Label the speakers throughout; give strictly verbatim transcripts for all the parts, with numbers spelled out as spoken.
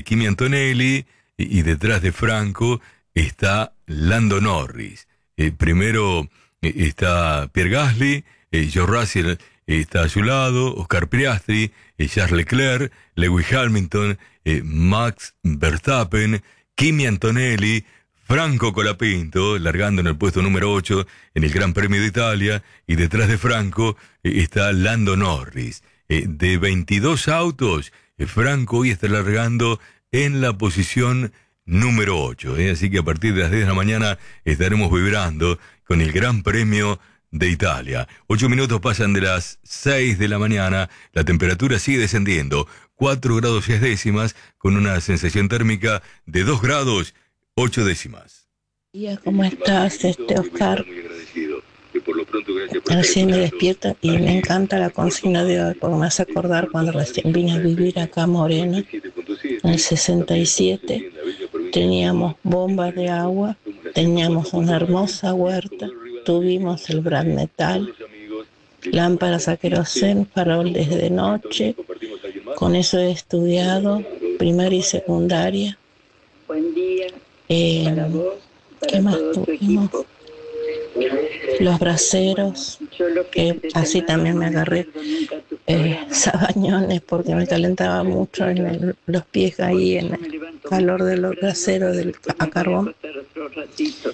Speaker 1: Kimi Antonelli, y, y detrás de Franco está Lando Norris. Eh, primero eh, está Pierre Gasly, eh, George Russell eh, está a su lado, Oscar Piastri, eh, Charles Leclerc, Lewis Hamilton, eh, Max Verstappen, Kimi Antonelli, Franco Colapinto, largando en el puesto número ocho en el Gran Premio de Italia, y detrás de Franco eh, está Lando Norris. Eh, de veintidós autos, eh, Franco hoy está largando en la posición número ocho. Eh, así que a partir de las diez de la mañana estaremos vibrando con el Gran Premio de Italia. Ocho minutos pasan de las seis de la mañana, la temperatura sigue descendiendo, cuatro grados seis décimas, con una sensación térmica de dos grados ocho décimas.
Speaker 2: ¿Cómo estás, este Oscar? Recién me despierto y me encanta la consigna de hoy, porque me hace acordar cuando recién vine a vivir acá a Moreno, en el sesenta y siete. Teníamos bombas de agua, teníamos una hermosa huerta, tuvimos el Brand Metal, lámparas a querosén, faroles de noche. Con eso he estudiado primaria y secundaria.
Speaker 3: Buen día.
Speaker 2: Eh,
Speaker 3: para vos, para
Speaker 2: ¿Qué más
Speaker 3: todo tu
Speaker 2: tuvimos?
Speaker 3: equipo.
Speaker 2: Los braseros,
Speaker 3: Yo lo que
Speaker 2: que
Speaker 3: necesito
Speaker 2: así
Speaker 3: nada,
Speaker 2: también
Speaker 3: no
Speaker 2: me agarré
Speaker 3: pierdo nunca tus
Speaker 2: eh,
Speaker 3: programas.
Speaker 2: sabañones porque me calentaba mucho en el- los pies ahí en
Speaker 3: Yo me
Speaker 2: el
Speaker 3: levanto
Speaker 2: calor
Speaker 3: muy
Speaker 2: de los
Speaker 3: temprano,
Speaker 2: braseros del
Speaker 3: después
Speaker 2: a
Speaker 3: me voy a
Speaker 2: carbón.
Speaker 3: acostar otro ratito.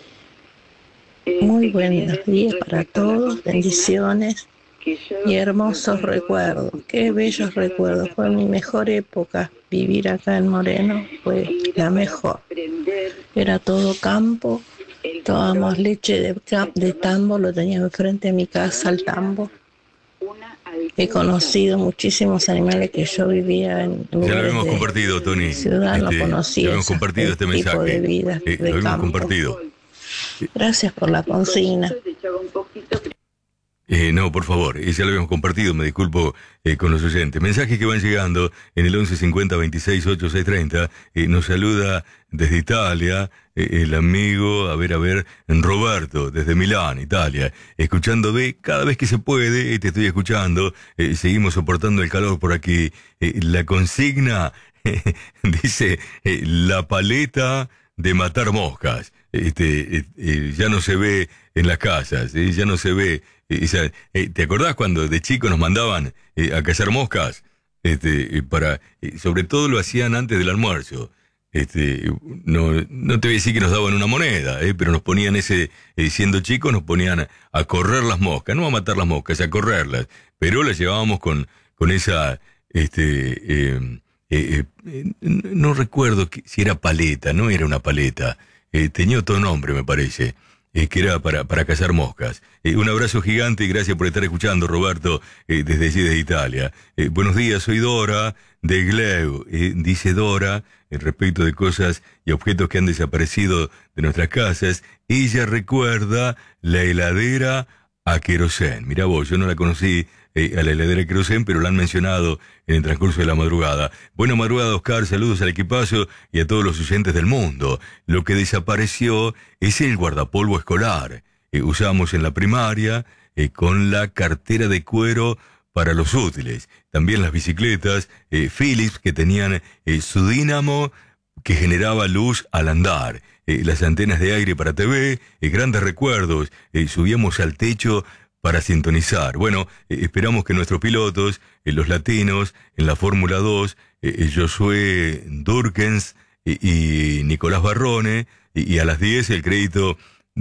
Speaker 3: Eh,
Speaker 2: Muy
Speaker 3: te quería
Speaker 2: buenos
Speaker 3: decir
Speaker 2: días para
Speaker 3: respecto a la
Speaker 2: todos,
Speaker 3: consigna
Speaker 2: bendiciones
Speaker 3: que yo
Speaker 2: y hermosos
Speaker 3: recuerdo
Speaker 2: recuerdos. Qué bellos
Speaker 3: utilizar
Speaker 2: recuerdos.
Speaker 3: una
Speaker 2: Fue mi
Speaker 3: capaz
Speaker 2: mejor época. Vivir acá en Moreno fue
Speaker 3: que era
Speaker 2: la
Speaker 3: para
Speaker 2: mejor.
Speaker 3: prender
Speaker 2: Era todo campo,
Speaker 3: el
Speaker 2: tomábamos
Speaker 3: farol
Speaker 2: leche de, ca- de
Speaker 3: de
Speaker 2: tambo, lo tenía enfrente de mi casa, el tambo.
Speaker 3: una
Speaker 2: He
Speaker 3: alcurnia
Speaker 2: conocido muchísimos animales que yo vivía en
Speaker 1: Ya lo
Speaker 2: lugares
Speaker 1: habíamos
Speaker 2: de
Speaker 1: compartido, Tony.
Speaker 2: ciudad, no
Speaker 1: Este, ya
Speaker 2: conocía
Speaker 1: habíamos
Speaker 2: ese
Speaker 1: compartido este
Speaker 2: tipo de
Speaker 1: mensaje.
Speaker 2: vida
Speaker 1: Eh, lo
Speaker 2: de
Speaker 1: habíamos
Speaker 2: campo.
Speaker 1: compartido.
Speaker 2: Gracias por la
Speaker 3: y con
Speaker 2: consigna.
Speaker 3: eso le echaba un poquito.
Speaker 1: Eh, no, por favor, eh, ya lo habíamos compartido, me disculpo eh, con los oyentes. Mensajes que van llegando en el once cincuenta veintiséis ochenta y seis treinta. Eh, nos saluda desde Italia eh, el amigo, a ver, a ver, Roberto, desde Milán, Italia. Escuchando de cada vez que se puede, eh, te estoy escuchando. Eh, seguimos soportando el calor por aquí. Eh, la consigna dice eh, la paleta de matar moscas. Este, eh, eh, ya no se ve en las casas, eh, ya no se ve. Eh, esa- eh, ¿te acordás cuando de chico nos mandaban eh, a cazar moscas? Este, eh, para, eh, sobre todo lo hacían antes del almuerzo. Este, no, no te voy a decir que nos daban una moneda, eh, pero nos ponían ese, eh, siendo chicos, nos ponían a correr las moscas, no a matar las moscas, a correrlas, pero las llevábamos con, con esa, este, eh, eh, eh, no recuerdo que- si era paleta, no era una paleta, eh, tenía otro nombre me parece, eh, que era para, para cazar moscas. Eh, un abrazo gigante y gracias por estar escuchando, Roberto, eh, desde allí, de Italia. Eh, buenos días, soy Dora, de Gleu, eh, dice Dora, eh, respecto de cosas y objetos que han desaparecido de nuestras casas. Ella recuerda la heladera a querosén. Mirá vos, yo no la conocí eh, a la heladera a querosén, pero la han mencionado en el transcurso de la madrugada. Buena madrugada, Oscar, saludos al equipazo y a todos los oyentes del mundo. Lo que desapareció es el guardapolvo escolar. Eh, usamos en la primaria eh, con la cartera de cuero para los útiles. También las bicicletas eh, Philips que tenían eh, su dínamo que generaba luz al andar. Eh, las antenas de aire para T V, eh, grandes recuerdos. Eh, subíamos al techo para sintonizar. Bueno, eh, esperamos que nuestros pilotos, eh, los latinos, en la Fórmula dos, eh, eh, Josué Durkens y, y Nicolás Barrone, y, y a las diez el crédito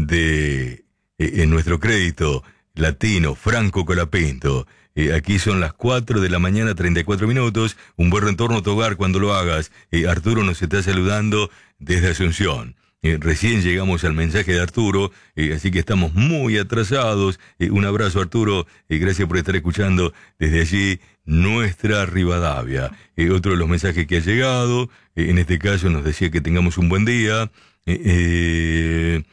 Speaker 1: de, eh, en nuestro crédito latino, Franco Colapinto. Eh, aquí son las cuatro de la mañana, treinta y cuatro minutos. Un buen retorno a tu hogar cuando lo hagas. Eh, Arturo nos está saludando desde Asunción. Eh, recién llegamos al mensaje de Arturo, eh, así que estamos muy atrasados. Eh, un abrazo, Arturo. Eh, gracias por estar escuchando desde allí nuestra Rivadavia. Eh, otro de los mensajes que ha llegado, eh, en este caso nos decía que tengamos un buen día. Eh, eh,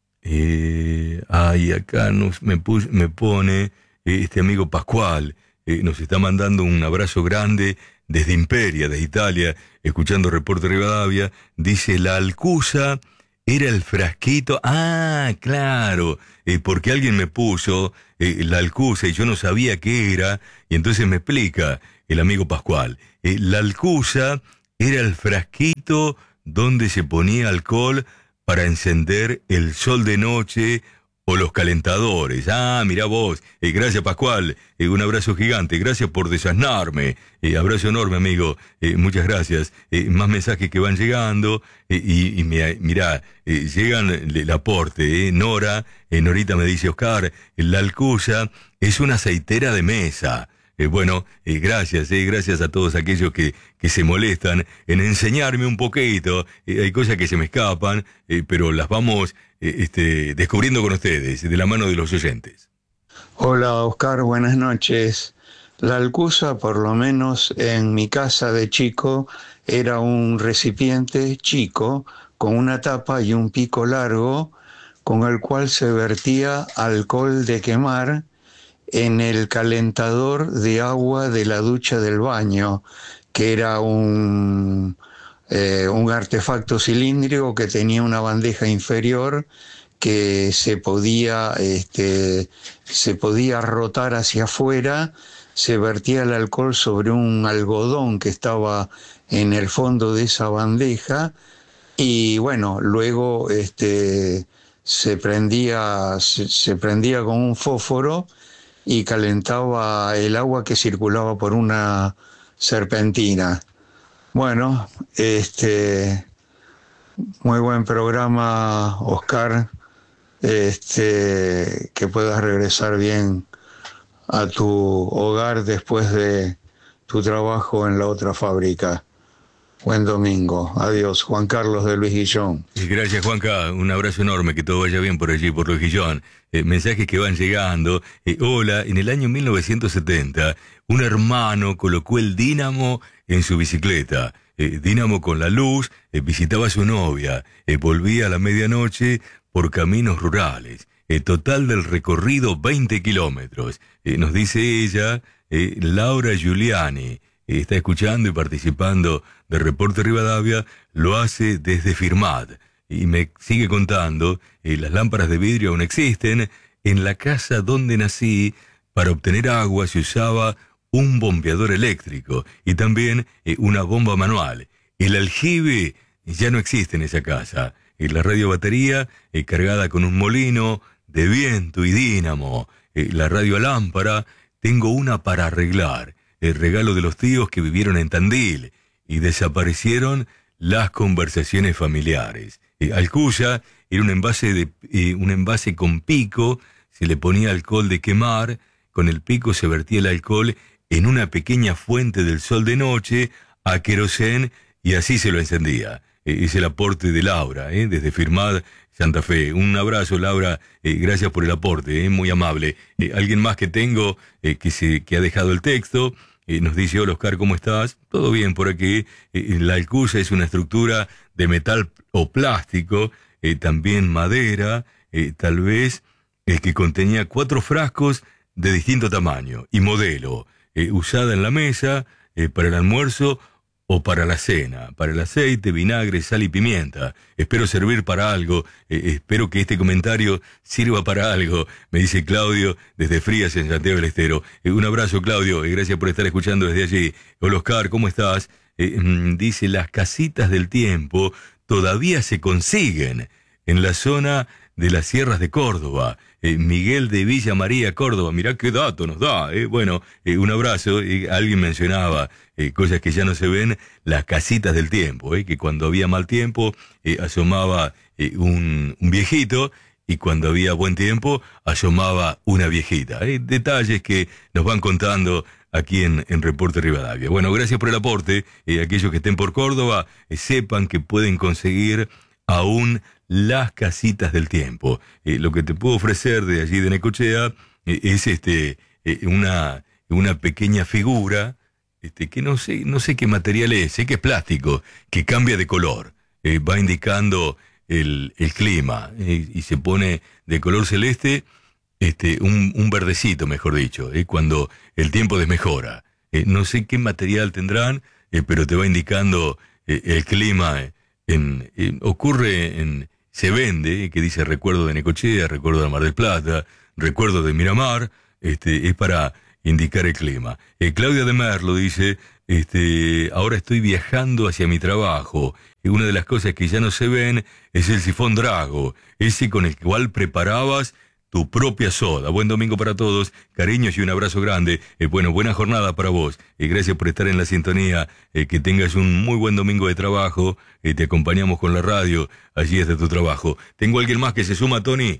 Speaker 1: eh, ay, acá nos, me, pus, me pone eh, este amigo Pascual, eh, nos está mandando un abrazo grande desde Imperia, de Italia, escuchando Reporte Rivadavia. Dice, la alcusa era el frasquito. Ah, claro, eh, porque alguien me puso eh, la alcusa y yo no sabía qué era, y entonces me explica el amigo Pascual. Eh, la alcusa era el frasquito donde se ponía alcohol para encender el sol de noche o los calentadores. Ah, mirá vos. Eh, gracias, Pascual. Eh, un abrazo gigante. Gracias por desasnarme. Eh, abrazo enorme, amigo. Eh, muchas gracias. Eh, más mensajes que van llegando. Eh, y, y me, mirá, eh, llegan el aporte. Eh. Nora, eh, Norita me dice, Oscar, la Alcusa es una aceitera de mesa. Eh, bueno, eh, gracias, eh, gracias a todos aquellos que, que se molestan en enseñarme un poquito. Eh, hay cosas que se me escapan, eh, pero las vamos eh, este, descubriendo con ustedes, de la mano de los oyentes.
Speaker 4: Hola, Oscar, buenas noches. La Alcusa, por lo menos en mi casa de chico, era un recipiente chico con una tapa y un pico largo con el cual se vertía alcohol de quemar en el calentador de agua de la ducha del baño, que era un, eh, un artefacto cilíndrico que tenía una bandeja inferior que se podía, este, se podía rotar hacia afuera, se vertía el alcohol sobre un algodón que estaba en el fondo de esa bandeja y bueno, luego este, se prendía, se, se prendía con un fósforo y calentaba el agua que circulaba por una serpentina. Bueno, este, muy buen programa, Oscar. Este, que puedas regresar bien a tu hogar después de tu trabajo en la otra fábrica. Buen domingo. Adiós. Juan Carlos de Luis Guillón.
Speaker 1: Gracias, Juanca. Un abrazo enorme. Que todo vaya bien por allí, por Luis Guillón. Eh, mensajes que van llegando. Eh, hola, en el año mil novecientos setenta, un hermano colocó el dínamo en su bicicleta. Eh, dínamo con la luz, eh, visitaba a su novia. Eh, volvía a la medianoche por caminos rurales. Eh, total del recorrido veinte kilómetros. Eh, nos dice ella, eh, Laura Giuliani. Está escuchando y participando de Reporte Rivadavia, lo hace desde Firmat. Y me sigue contando, eh, las lámparas de vidrio aún existen. En la casa donde nací, para obtener agua se usaba un bombeador eléctrico y también eh, una bomba manual. El aljibe ya no existe en esa casa. Eh, la radio batería eh, cargada con un molino de viento y dínamo. Eh, la radio lámpara, tengo una para arreglar. El regalo de los tíos que vivieron en Tandil y desaparecieron las conversaciones familiares. Eh, Alcuya era un envase, de, eh, un envase con pico, se le ponía alcohol de quemar, con el pico se vertía el alcohol en una pequeña fuente del sol de noche, a querosén, y así se lo encendía. Eh, es el aporte de Laura, eh, desde Firmat, Santa Fe. Un abrazo, Laura, eh, gracias por el aporte, eh, muy amable. Eh, alguien más que tengo eh, que, se, que ha dejado el texto. Eh, nos dice, hola Oscar, ¿cómo estás? Todo bien por aquí. Eh, la Alcusa es una estructura de metal o plástico, eh, también madera, eh, tal vez, eh, que contenía cuatro frascos de distinto tamaño y modelo, eh, usada en la mesa, eh, para el almuerzo o para la cena, para el aceite, vinagre, sal y pimienta. Espero servir para algo, eh, espero que este comentario sirva para algo, me dice Claudio desde Frías en Santiago del Estero. Eh, un abrazo, Claudio, y gracias por estar escuchando desde allí. Hola Oscar, ¿cómo estás? Eh, dice, las casitas del tiempo todavía se consiguen en la zona de las sierras de Córdoba. Eh, Miguel de Villa María, Córdoba, mirá qué dato nos da. Eh. Bueno, eh, un abrazo. Eh, alguien mencionaba eh, cosas que ya no se ven, las casitas del tiempo, eh, que cuando había mal tiempo eh, asomaba eh, un, un viejito y cuando había buen tiempo asomaba una viejita. Eh. Detalles que nos van contando aquí en, en Reporte Rivadavia. Bueno, gracias por el aporte. Eh, aquellos que estén por Córdoba, eh, sepan que pueden conseguir aún las casitas del tiempo. Eh, lo que te puedo ofrecer de allí de Necochea eh, es este eh, una, una pequeña figura este, que no sé, no sé qué material es, sé que es plástico, que cambia de color. Eh, va indicando el, el clima eh, y se pone de color celeste, este, un, un verdecito, mejor dicho, eh, cuando el tiempo desmejora. Eh, no sé qué material tendrán, eh, pero te va indicando eh, el clima. Eh, en, en, ocurre en... Se vende, que dice recuerdo de Necochea, recuerdo de Mar del Plata, recuerdo de Miramar, este, es para indicar el clima. Eh, Claudia de Merlo dice, Este, ahora estoy viajando hacia mi trabajo. Y una de las cosas que ya no se ven es el sifón Drago, ese con el cual preparabas tu propia soda. Buen domingo para todos, cariños y un abrazo grande. Eh, bueno, buena jornada para vos. Eh, gracias por estar en la sintonía. Eh, que tengas un muy buen domingo de trabajo. Eh, te acompañamos con la radio allí desde tu trabajo. ¿Tengo alguien más que se suma, Tony?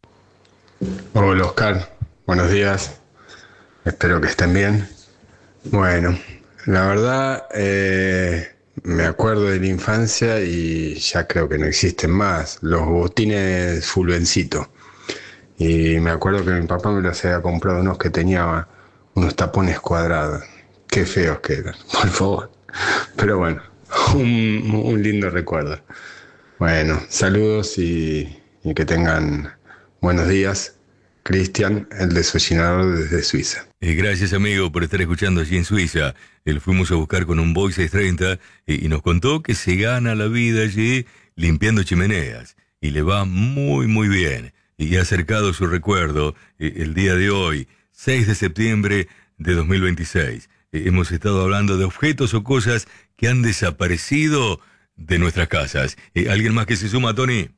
Speaker 5: Hola, Oscar. Buenos días. Espero que estén bien. Bueno, la verdad, eh, me acuerdo de la infancia y ya creo que no existen más. Los botines Fulvencito. Y me acuerdo que mi papá me los había comprado unos que tenían unos tapones cuadrados. Qué feos que eran, por favor. Pero bueno, un, un lindo recuerdo. Bueno, saludos y, y que tengan buenos días. Cristian, el desollinador desde Suiza.
Speaker 1: Eh, gracias, amigo, por estar escuchando allí en Suiza. Él fuimos a buscar con un Boy seiscientos treinta eh, y nos contó que se gana la vida allí limpiando chimeneas. Y le va muy, muy bien. Y ha acercado su recuerdo eh, el día de hoy, seis de septiembre de dos mil veintiséis. Eh, hemos estado hablando de objetos o cosas que han desaparecido de nuestras casas. Eh, ¿Alguien más que se suma, Tony?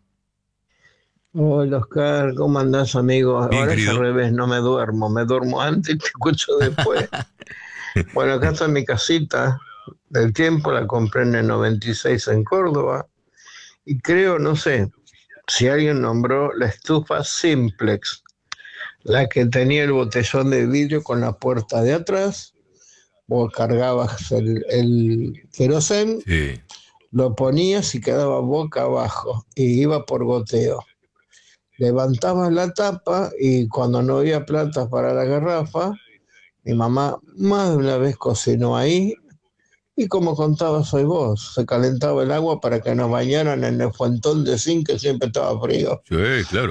Speaker 6: Hola, Oscar, ¿cómo andás, amigo?
Speaker 1: Bien,
Speaker 6: ahora
Speaker 1: querido.
Speaker 6: es al revés, no me duermo, me duermo antes y te escucho después. Bueno, acá está mi casita del tiempo, la compré en el noventa y seis en Córdoba y creo, no sé, si alguien nombró la estufa Simplex, la que tenía el botellón de vidrio con la puerta de atrás, vos cargabas el, el querosén,
Speaker 1: Sí.
Speaker 6: lo ponías y quedaba boca abajo y iba por goteo. Levantabas la tapa y cuando no había plata para la garrafa, mi mamá más de una vez cocinó ahí y como contabas hoy vos, se calentaba el agua para que nos bañaran en el fuentón de zinc que siempre estaba frío.
Speaker 1: Sí, claro.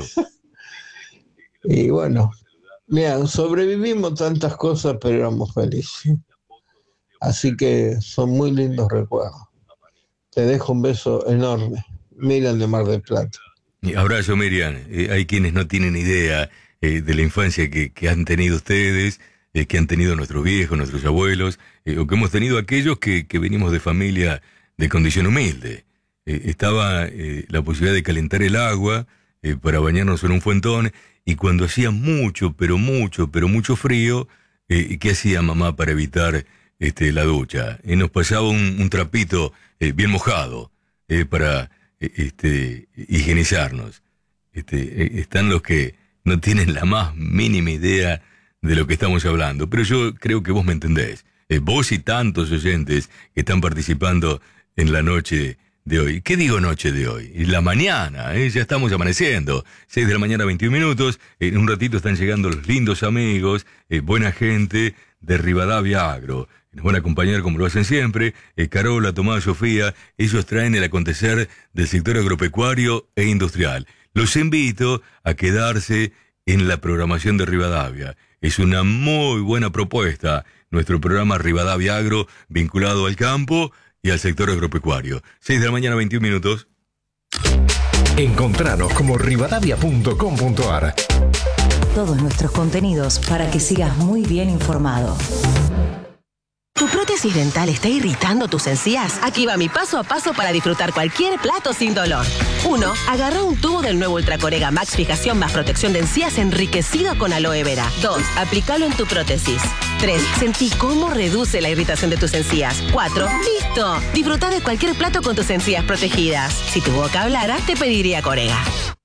Speaker 6: Y bueno, mira, sobrevivimos tantas cosas, pero éramos felices. Así que son muy lindos recuerdos. Te dejo un beso enorme. Miriam de Mar del Plata.
Speaker 1: Y abrazo, Miriam. Eh, hay quienes no tienen idea eh, de la infancia que, que han tenido ustedes, eh, que han tenido nuestros viejos, nuestros abuelos, eh, o que hemos tenido aquellos que, que venimos de familia de condición humilde. Eh, estaba eh, la posibilidad de calentar el agua eh, para bañarnos en un fuentón, y cuando hacía mucho, pero mucho, pero mucho frío, eh, ¿qué hacía mamá para evitar este, la ducha? Eh, nos pasaba un, un trapito eh, bien mojado eh, para eh, este, higienizarnos. Este, eh, están los que no tienen la más mínima idea de lo que estamos hablando, pero yo creo que vos me entendés. Eh, vos y tantos oyentes que están participando en la noche de hoy. ¿Qué digo noche de hoy? La mañana, ¿eh? Ya estamos amaneciendo. seis de la mañana, veintiún minutos. En un ratito están llegando los lindos amigos, eh, buena gente de Rivadavia Agro. Nos van a acompañar como lo hacen siempre. Eh, Carola, Tomás, Sofía. Ellos traen el acontecer del sector agropecuario e industrial. Los invito a quedarse en la programación de Rivadavia. Es una muy buena propuesta. Nuestro programa Rivadavia Agro, vinculado al campo y al sector agropecuario. seis de la mañana, veintiún minutos.
Speaker 7: Encontranos como rivadavia punto com punto ar.
Speaker 8: Todos nuestros contenidos para que sigas muy bien informado.
Speaker 9: ¿Tu prótesis dental está irritando tus encías? Aquí va mi paso a paso para disfrutar cualquier plato sin dolor. uno. Agarra un tubo del nuevo Ultracorega Max Fijación más protección de encías enriquecido con aloe vera. dos. Aplícalo en tu prótesis. tres. Sentí cómo reduce la irritación de tus encías. cuatro. ¡Listo! Disfruta de cualquier plato con tus encías protegidas. Si tu boca hablara, te pediría Corega.